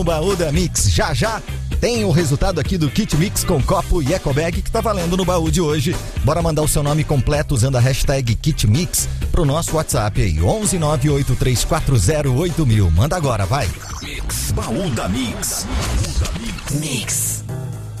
O Baú da Mix já tem o resultado aqui do Kit Mix com copo e ecobag que tá valendo no baú de hoje. Bora mandar o seu nome completo usando a hashtag Kit Mix pro nosso WhatsApp aí, 11983408000. Manda agora, vai. Mix, Baú da Mix. Mix.